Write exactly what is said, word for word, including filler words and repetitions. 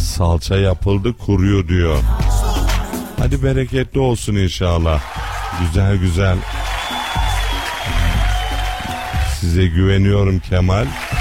salça yapıldı, kuruyor diyor. Hadi bereketli olsun inşallah. Güzel güzel. Size güveniyorum Kemal.